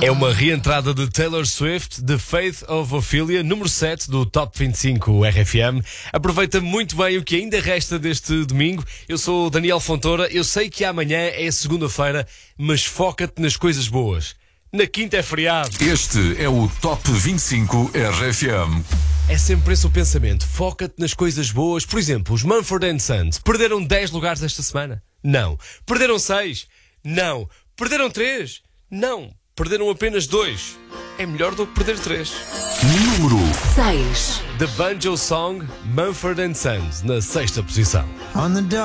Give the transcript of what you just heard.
É uma reentrada de Taylor Swift, The Faith of Ophelia, número 7 do Top 25 RFM. Aproveita muito bem o que ainda resta deste domingo. Eu sou o Daniel Fontoura. Eu sei que amanhã é segunda-feira, mas foca-te nas coisas boas. Na quinta é feriado. Este é o Top 25 RFM. É sempre esse o pensamento. Foca-te nas coisas boas. Por exemplo, os Mumford & Sons perderam 10 lugares esta semana? Não. Perderam 6? Não. Perderam 3? Não. Perderam apenas 2. É melhor do que perder 3. Número 6. The Banjo Song, Mumford & Sons, na 6ª posição.